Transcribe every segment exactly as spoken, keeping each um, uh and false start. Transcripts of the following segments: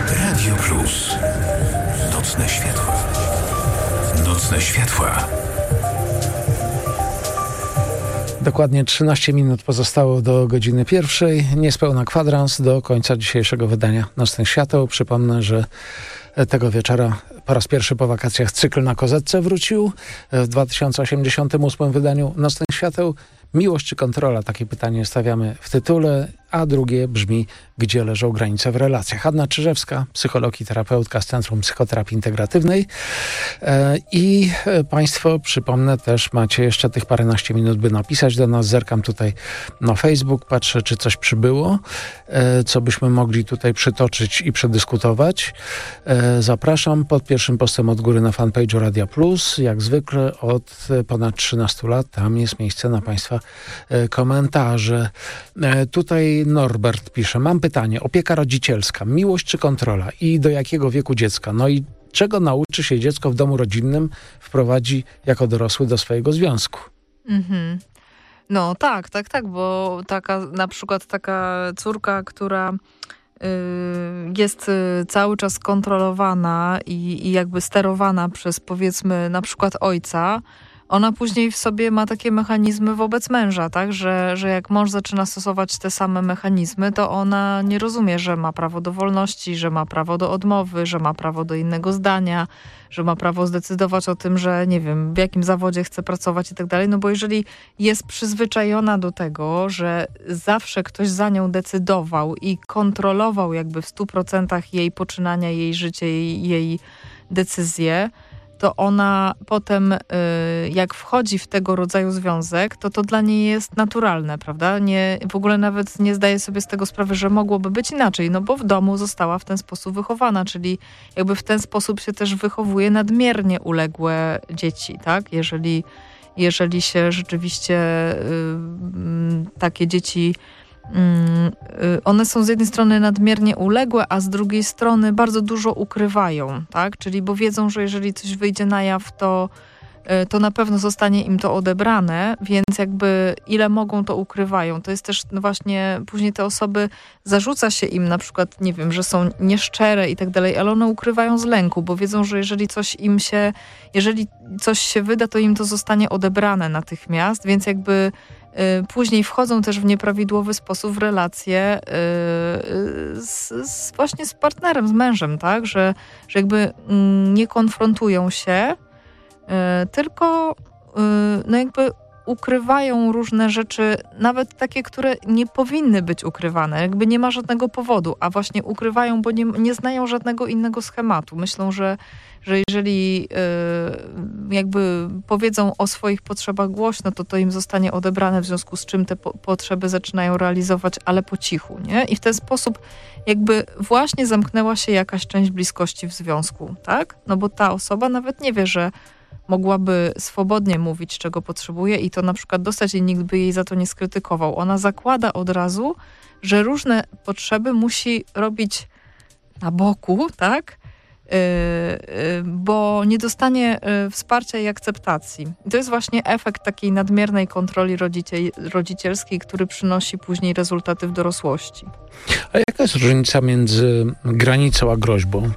Radio Plus. Nocne światła. Nocne światła. Dokładnie trzynaście minut pozostało do godziny pierwszej. Niespełna kwadrans do końca dzisiejszego wydania Nocnych Świateł. Przypomnę, że tego wieczora po raz pierwszy po wakacjach cykl na Kozetce wrócił. W dwa tysiące osiemdziesiątym ósmym wydaniu Nocnych Świateł. Miłość czy kontrola? Takie pytanie stawiamy w tytule, a drugie brzmi: gdzie leżą granice w relacjach? Anna Czyżewska, psycholog i terapeutka z Centrum Psychoterapii Integratywnej. E, I Państwo, przypomnę, też macie jeszcze tych paręnaście minut, by napisać do nas. Zerkam tutaj na Facebook, patrzę, czy coś przybyło, e, co byśmy mogli tutaj przytoczyć i przedyskutować. E, zapraszam pod pierwszym postem od góry na fanpage'u Radia Plus. Jak zwykle od ponad trzynastu lat tam jest miejsce na Państwa e, komentarze. E, tutaj Norbert pisze: mam pytanie, opieka rodzicielska, miłość czy kontrola i do jakiego wieku dziecka? No i czego nauczy się dziecko w domu rodzinnym, wprowadzi jako dorosły do swojego związku? Mhm. No tak, tak, tak, bo taka na przykład taka córka, która y, jest y, cały czas kontrolowana i, i jakby sterowana przez, powiedzmy, na przykład ojca, ona później w sobie ma takie mechanizmy wobec męża, tak? Że, że jak mąż zaczyna stosować te same mechanizmy, to ona nie rozumie, że ma prawo do wolności, że ma prawo do odmowy, że ma prawo do innego zdania, że ma prawo zdecydować o tym, że nie wiem, w jakim zawodzie chce pracować i tak dalej. No bo jeżeli jest przyzwyczajona do tego, że zawsze ktoś za nią decydował i kontrolował jakby w stu procentach jej poczynania, jej życie, jej, jej decyzje, to ona potem, jak wchodzi w tego rodzaju związek, to to dla niej jest naturalne, prawda? Nie, w ogóle nawet nie zdaje sobie z tego sprawy, że mogłoby być inaczej, no bo w domu została w ten sposób wychowana, czyli jakby w ten sposób się też wychowuje nadmiernie uległe dzieci, tak? Jeżeli, jeżeli się rzeczywiście y, y, takie dzieci... one są z jednej strony nadmiernie uległe, a z drugiej strony bardzo dużo ukrywają, tak? Czyli bo wiedzą, że jeżeli coś wyjdzie na jaw, to, to na pewno zostanie im to odebrane, więc jakby ile mogą, to ukrywają. To jest też no właśnie, później te osoby, zarzuca się im na przykład, nie wiem, że są nieszczere i tak dalej, ale one ukrywają z lęku, bo wiedzą, że jeżeli coś im się, jeżeli coś się wyda, to im to zostanie odebrane natychmiast, więc jakby później wchodzą też w nieprawidłowy sposób w relacje z, z właśnie z partnerem, z mężem, tak? Że, że jakby nie konfrontują się, tylko no jakby ukrywają różne rzeczy, nawet takie, które nie powinny być ukrywane. Jakby nie ma żadnego powodu, a właśnie ukrywają, bo nie, nie znają żadnego innego schematu. Myślą, że, że jeżeli y, jakby powiedzą o swoich potrzebach głośno, to to im zostanie odebrane, w związku z czym te po- potrzeby zaczynają realizować, ale po cichu, nie? I w ten sposób jakby właśnie zamknęła się jakaś część bliskości w związku, tak? No bo ta osoba nawet nie wie, że mogłaby swobodnie mówić, czego potrzebuje i to na przykład dostać i nikt by jej za to nie skrytykował. Ona zakłada od razu, że różne potrzeby musi robić na boku, tak? Yy, yy, bo nie dostanie yy, wsparcia i akceptacji. I to jest właśnie efekt takiej nadmiernej kontroli rodzicie- rodzicielskiej, który przynosi później rezultaty w dorosłości. A jaka jest różnica między granicą a groźbą?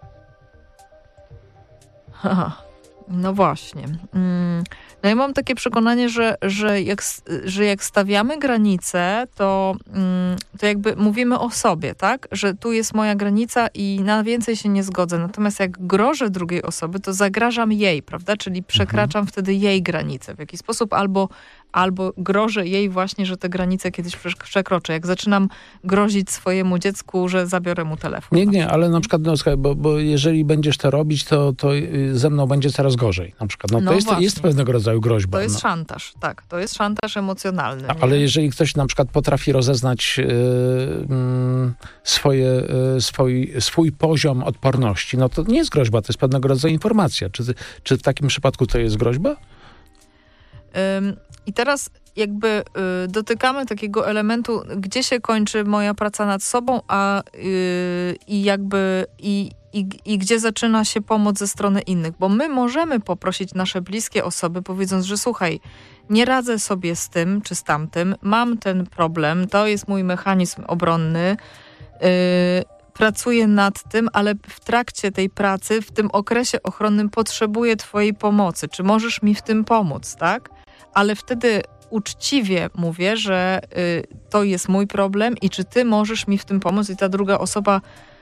Aha. No właśnie. No ja mam takie przekonanie, że, że, jak, że jak stawiamy granice, to, to jakby mówimy o sobie, tak? Że tu jest moja granica i na więcej się nie zgodzę. Natomiast jak grożę drugiej osoby, to zagrażam jej, prawda? Czyli przekraczam mhm. wtedy jej granice w jakiś sposób, albo, albo grożę jej właśnie, że te granice kiedyś przekroczę. Jak zaczynam grozić swojemu dziecku, że zabiorę mu telefon. Nie, nie, ale na przykład, no, bo, bo jeżeli będziesz to robić, to, to ze mną będzie coraz gorzej. Na przykład, no, to no jest, jest pewnego rodzaju groźba. To jest no. szantaż, tak. To jest szantaż emocjonalny. A, ale jeżeli ktoś na przykład potrafi rozeznać yy, yy, swoje, yy, swój, swój poziom odporności, no to nie jest groźba, to jest pewnego rodzaju informacja. Czy, czy w takim przypadku to jest groźba? Ym, I teraz jakby y, dotykamy takiego elementu, gdzie się kończy moja praca nad sobą, a y, i jakby i, i, i gdzie zaczyna się pomoc ze strony innych. Bo my możemy poprosić nasze bliskie osoby, powiedząc, że słuchaj, nie radzę sobie z tym czy z tamtym, mam ten problem, to jest mój mechanizm obronny, y, pracuję nad tym, ale w trakcie tej pracy, w tym okresie ochronnym potrzebuję twojej pomocy. Czy możesz mi w tym pomóc, tak? Ale wtedy uczciwie mówię, że y, to jest mój problem i czy ty możesz mi w tym pomóc i ta druga osoba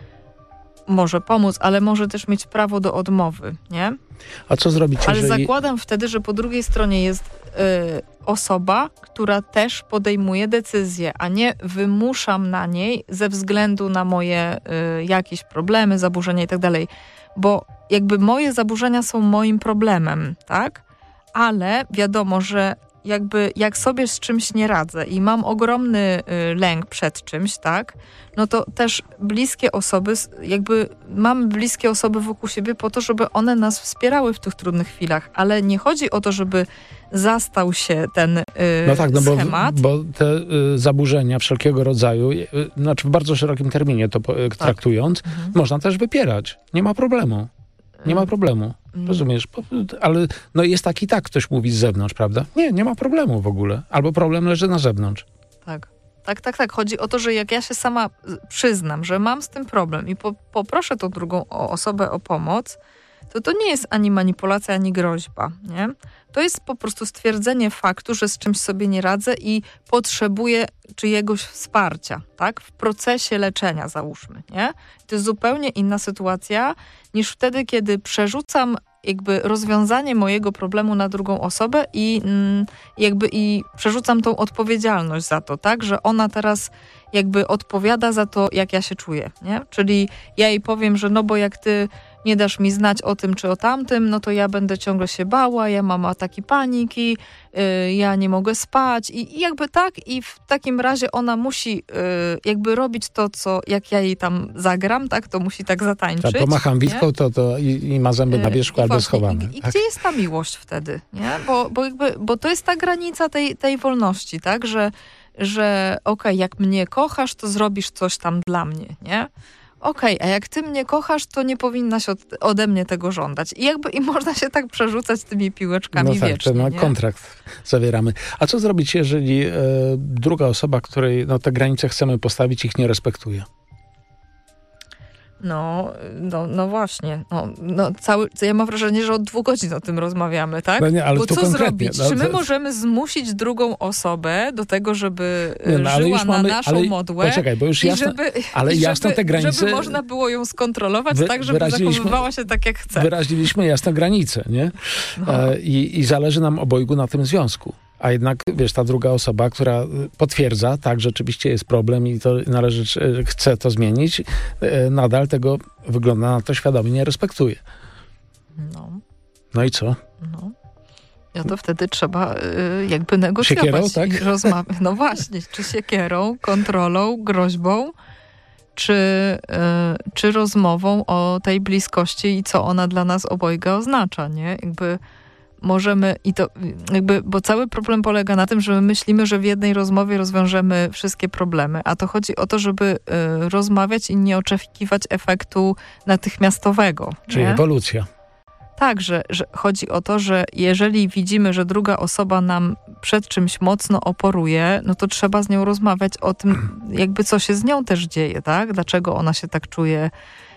może pomóc, ale może też mieć prawo do odmowy, nie? A co zrobić, ale jeżeli... zakładam wtedy, że po drugiej stronie jest y, osoba, która też podejmuje decyzję, a nie wymuszam na niej ze względu na moje y, jakieś problemy, zaburzenia i tak dalej. Bo jakby moje zaburzenia są moim problemem, tak? Ale wiadomo, że jakby jak sobie z czymś nie radzę i mam ogromny y, lęk przed czymś, tak, no to też bliskie osoby, jakby mamy bliskie osoby wokół siebie po to, żeby one nas wspierały w tych trudnych chwilach, ale nie chodzi o to, żeby zastał się ten y, no tak, no schemat. Bo, bo te y, zaburzenia wszelkiego rodzaju, y, znaczy w bardzo szerokim terminie to y, tak. traktując, mhm. można też wypierać. Nie ma problemu. Nie ma problemu. Rozumiesz? Ale no jest tak i tak, ktoś mówi z zewnątrz, prawda? Nie, nie ma problemu w ogóle. Albo problem leży na zewnątrz. Tak. Tak, tak, tak. Chodzi o to, że jak ja się sama przyznam, że mam z tym problem i po, poproszę tą drugą osobę o pomoc, to to nie jest ani manipulacja, ani groźba, nie? To jest po prostu stwierdzenie faktu, że z czymś sobie nie radzę i potrzebuję czyjegoś wsparcia, tak? W procesie leczenia, załóżmy, nie? To jest zupełnie inna sytuacja niż wtedy, kiedy przerzucam jakby rozwiązanie mojego problemu na drugą osobę i mm, jakby i przerzucam tą odpowiedzialność za to, tak? Że ona teraz jakby odpowiada za to, jak ja się czuję, nie? Czyli ja jej powiem, że no bo jak ty nie dasz mi znać o tym czy o tamtym, no to ja będę ciągle się bała, ja mam ataki paniki, yy, ja nie mogę spać i, i jakby tak i w takim razie ona musi yy, jakby robić to, co jak ja jej tam zagram, tak, to musi tak zatańczyć. Tak, pomacham witką, to, to i, i ma zęby na wierzchu yy, albo właśnie, schowane. I, i tak? gdzie jest ta miłość wtedy, nie? Bo, bo, jakby, bo to jest ta granica tej, tej wolności, tak, że, że okej, okay, jak mnie kochasz, to zrobisz coś tam dla mnie, nie? Okej, okay, a jak ty mnie kochasz, to nie powinnaś od, ode mnie tego żądać. I jakby i można się tak przerzucać tymi piłeczkami no tak, wiecznie. No nie? kontrakt zawieramy. A co zrobić, jeżeli e, druga osoba, której no, te granice chcemy postawić, ich nie respektuje? No, no, no właśnie. No, no cały, ja mam wrażenie, że od dwóch godzin o tym rozmawiamy, tak? No nie, ale Bo to co zrobić? No, Czy my to... możemy zmusić drugą osobę do tego, żeby nie, no, żyła na mamy, naszą ale, modłę? Poczekaj, bo już jasno, żeby, ale jasno żeby, te granice... Żeby można było ją skontrolować wy, tak, żeby zachowywała się tak, jak chce. Wyraziliśmy jasne granice, nie? No. E, i, I zależy nam obojgu na tym związku. A jednak, wiesz, ta druga osoba, która potwierdza, tak, rzeczywiście jest problem i to należy, chce to zmienić, nadal tego, wygląda na to, świadomie nie respektuje. No. No i co? No. No to wtedy trzeba y, jakby negocjować. Siekierą, tak? I rozmawiać. No właśnie, czy siekierą, kontrolą, groźbą, czy, y, czy rozmową o tej bliskości i co ona dla nas obojga oznacza, nie? Jakby możemy i to jakby, bo cały problem polega na tym, że my myślimy, że w jednej rozmowie rozwiążemy wszystkie problemy, a to chodzi o to, żeby y, rozmawiać i nie oczekiwać efektu natychmiastowego. Czyli nie? ewolucja. Tak, że, że chodzi o to, że jeżeli widzimy, że druga osoba nam przed czymś mocno oporuje, no to trzeba z nią rozmawiać o tym, jakby co się z nią też dzieje, tak? Dlaczego ona się tak czuje.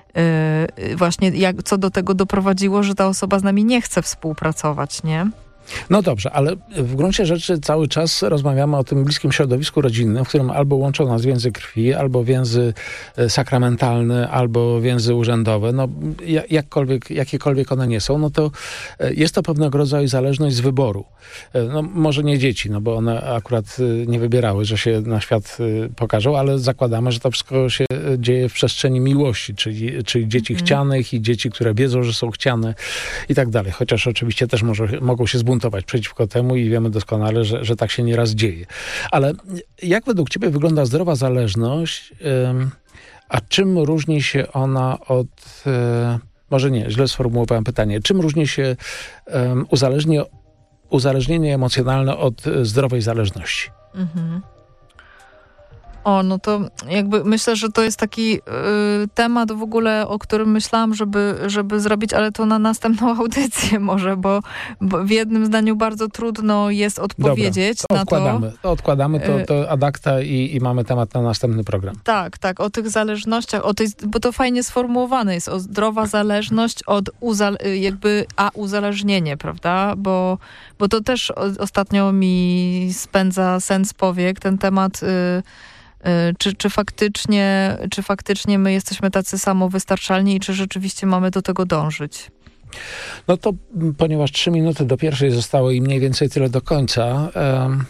Yy, właśnie jak, co do tego doprowadziło, że ta osoba z nami nie chce współpracować, nie? No dobrze, ale w gruncie rzeczy cały czas rozmawiamy o tym bliskim środowisku rodzinnym, w którym albo łączą nas więzy krwi, albo więzy sakramentalne, albo więzy urzędowe. No jakkolwiek, jakiekolwiek one nie są, no to jest to pewnego rodzaju zależność z wyboru. No może nie dzieci, no bo one akurat nie wybierały, że się na świat pokażą, ale zakładamy, że to wszystko się dzieje w przestrzeni miłości, czyli, czyli dzieci mm. chcianych i dzieci, które wiedzą, że są chciane i tak dalej. Chociaż oczywiście też może, mogą się zbuntować przeciwko temu i wiemy doskonale, że, że tak się nieraz dzieje. Ale jak według ciebie wygląda zdrowa zależność, ym, a czym różni się ona od... Y, może nie, źle sformułowałem pytanie. Czym różni się ym, uzależnienie, uzależnienie emocjonalne od zdrowej zależności? Mhm. O, no to jakby myślę, że to jest taki y, temat w ogóle, o którym myślałam, żeby, żeby zrobić, ale to na następną audycję może, bo, bo w jednym zdaniu bardzo trudno jest odpowiedzieć. Dobra, to na odkładamy. to. To odkładamy, to, to ad acta i, i mamy temat na następny program. Tak, tak, o tych zależnościach, o tej, bo to fajnie sformułowane jest, o zdrowa zależność od uzale- jakby, a uzależnienie, prawda? Bo, bo to też o, ostatnio mi spędza sen z powiek, ten temat... Y, Czy, czy, faktycznie, czy faktycznie my jesteśmy tacy samowystarczalni i czy rzeczywiście mamy do tego dążyć? No to ponieważ trzy minuty do pierwszej zostało i mniej więcej tyle do końca, um,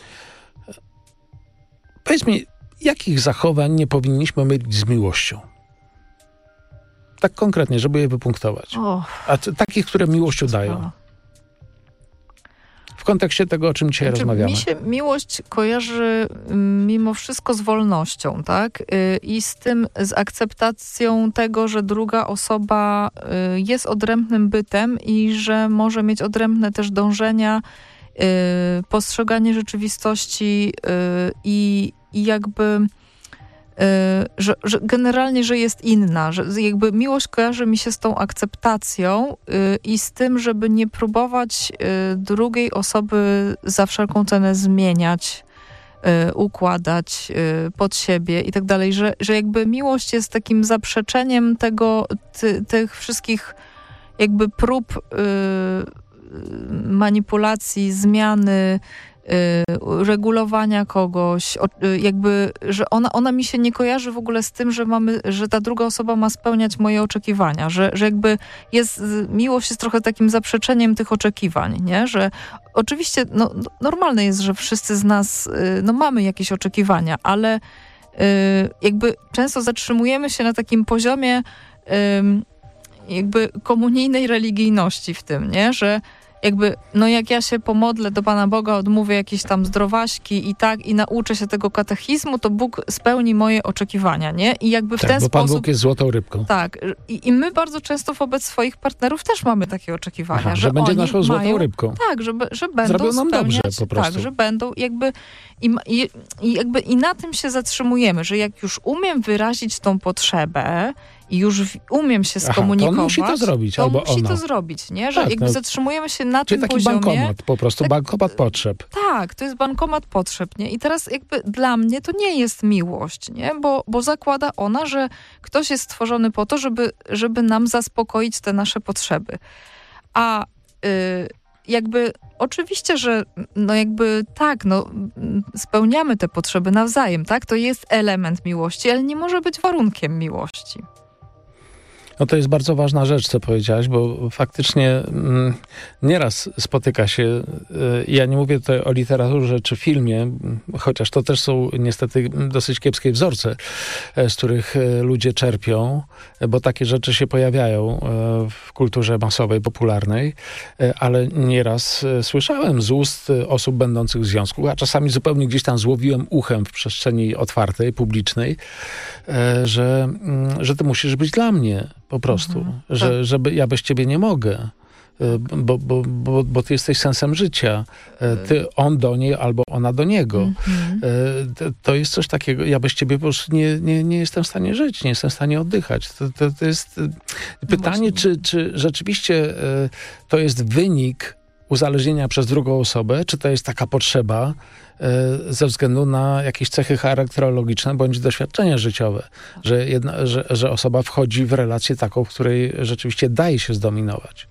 powiedz mi, jakich zachowań nie powinniśmy mylić z miłością? Tak konkretnie, żeby je wypunktować. Oh. A t- takich, które miłością dają. W kontekście tego, o czym dzisiaj znaczy, rozmawiamy. Mi się miłość kojarzy mimo wszystko z wolnością, tak? I z tym, z akceptacją tego, że druga osoba jest odrębnym bytem i że może mieć odrębne też dążenia, postrzeganie rzeczywistości i, i jakby... Że, że generalnie, że jest inna, że jakby miłość kojarzy mi się z tą akceptacją yy, i z tym, żeby nie próbować yy, drugiej osoby za wszelką cenę zmieniać, yy, układać yy, pod siebie i tak dalej, że, że jakby miłość jest takim zaprzeczeniem tego, ty, tych wszystkich jakby prób yy, manipulacji, zmiany, regulowania kogoś, jakby, że ona, ona mi się nie kojarzy w ogóle z tym, że mamy, że ta druga osoba ma spełniać moje oczekiwania, że, że jakby jest, miłość jest trochę takim zaprzeczeniem tych oczekiwań, nie? Że oczywiście no, normalne jest, że wszyscy z nas no, mamy jakieś oczekiwania, ale jakby często zatrzymujemy się na takim poziomie jakby komunijnej religijności w tym, nie? Że jakby, no jak ja się pomodlę do Pana Boga, odmówię jakieś tam zdrowaśki i tak, i nauczę się tego katechizmu, to Bóg spełni moje oczekiwania, nie? I jakby w tak, ten bo Pan sposób... Bóg jest złotą rybką. Tak. I, I my bardzo często wobec swoich partnerów też mamy takie oczekiwania, Aha, że, że będzie oni naszą złotą mają, rybką. Tak, że, że będą Zrobią nam spełniać, dobrze po prostu. Tak, że będą jakby... I, i, i jakby i na tym się zatrzymujemy, że jak już umiem wyrazić tą potrzebę i już w, umiem się skomunikować, Aha, to on musi to zrobić, to albo musi ono. to zrobić, nie? Że tak, jakby no, zatrzymujemy się na czyli tym taki poziomie. bankomat, po prostu tak, bankomat potrzeb. Tak, to jest bankomat potrzeb, nie? I teraz jakby dla mnie to nie jest miłość, nie? Bo, bo zakłada ona, że ktoś jest stworzony po to, żeby, żeby nam zaspokoić te nasze potrzeby. A yy, jakby oczywiście, że no jakby tak, no spełniamy te potrzeby nawzajem, tak? To jest element miłości, ale nie może być warunkiem miłości. No to jest bardzo ważna rzecz, co powiedziałaś, bo faktycznie mm, nieraz spotyka się, y, ja nie mówię tutaj o literaturze czy filmie, chociaż to też są niestety dosyć kiepskie wzorce, z których y, ludzie czerpią, bo takie rzeczy się pojawiają y, w kulturze masowej, popularnej, y, ale nieraz y, słyszałem z ust y, osób będących w związku, a czasami zupełnie gdzieś tam złowiłem uchem w przestrzeni otwartej, publicznej, y, że, y, że ty musisz być dla mnie. Po prostu, mhm, że, tak. że ja bez ciebie nie mogę, bo, bo, bo, bo ty jesteś sensem życia. Ty, on do niej albo ona do niego. Mhm. To jest coś takiego, ja bez ciebie po prostu nie, nie, nie jestem w stanie żyć, nie jestem w stanie oddychać. To, to, to jest pytanie, no czy, czy rzeczywiście to jest wynik uzależnienia przez drugą osobę, czy to jest taka potrzeba ze względu na jakieś cechy charakterologiczne bądź doświadczenia życiowe, że, jedna, że, że osoba wchodzi w relację taką, w której rzeczywiście daje się zdominować.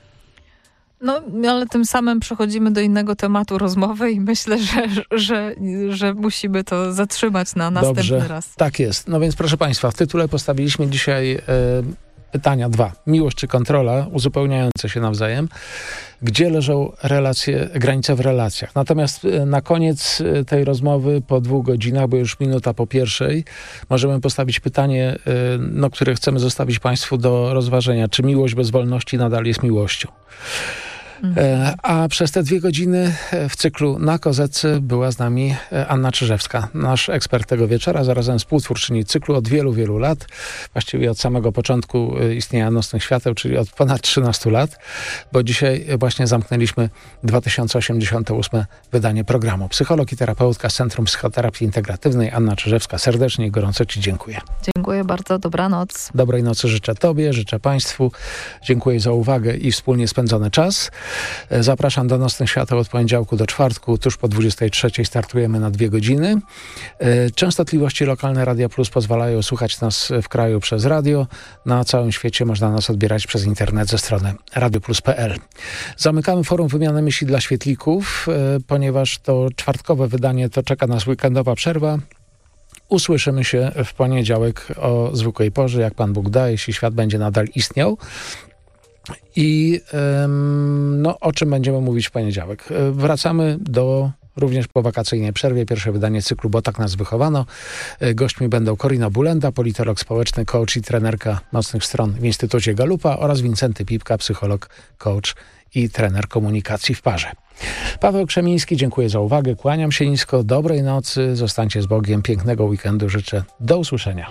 No, ale tym samym przechodzimy do innego tematu rozmowy i myślę, że, że, że musimy to zatrzymać na następny Dobrze, raz. Tak jest. No więc proszę Państwa, w tytule postawiliśmy dzisiaj e, pytania dwa. Miłość czy kontrola, uzupełniające się nawzajem. Gdzie leżą relacje, granice w relacjach? Natomiast na koniec tej rozmowy, po dwóch godzinach, bo już minuta po pierwszej, możemy postawić pytanie, no, które chcemy zostawić Państwu do rozważenia. Czy miłość bez wolności nadal jest miłością? E, a przez te dwie godziny w cyklu Na Kozetce była z nami Anna Czyżewska, nasz ekspert tego wieczora, zarazem współtwórczyni cyklu od wielu, wielu lat, właściwie od samego początku istnienia Nocnych Świateł, czyli od ponad trzynastu lat, bo dzisiaj właśnie zamknęliśmy dwa tysiące osiemdziesiąte ósme wydanie programu. Psycholog i terapeutka z Centrum Psychoterapii Integratywnej Anna Czyżewska. Serdecznie i gorąco Ci dziękuję. Dziękuję bardzo, dobranoc. Dobrej nocy życzę Tobie, życzę Państwu. Dziękuję za uwagę i wspólnie spędzony czas. Zapraszam do Nocnych Świateł od poniedziałku do czwartku. Tuż po dwudziestej trzeciej startujemy na dwie godziny. Częstotliwości lokalne Radia Plus pozwalają słuchać nas w kraju przez radio. Na całym świecie można nas odbierać przez internet ze strony radioplus kropka p l. Zamykamy forum Wymiany Myśli dla Świetlików, ponieważ to czwartkowe wydanie to czeka nas weekendowa przerwa. Usłyszymy się w poniedziałek o zwykłej porze, jak Pan Bóg da, jeśli świat będzie nadal istniał. I ym, no, o czym będziemy mówić w poniedziałek? Wracamy do również po wakacyjnej przerwie, pierwsze wydanie cyklu Bo tak nas wychowano. Gośćmi będą Korina Bulenda, politolog społeczny, coach i trenerka mocnych stron w Instytucie Galupa oraz Wincenty Pipka, psycholog, coach i trener komunikacji w parze. Paweł Krzemiński, dziękuję za uwagę, kłaniam się nisko, dobrej nocy, zostańcie z Bogiem, pięknego weekendu życzę, do usłyszenia.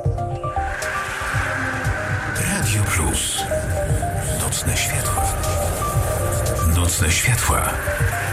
Radio Plus. Nocne światła. Nocne światła.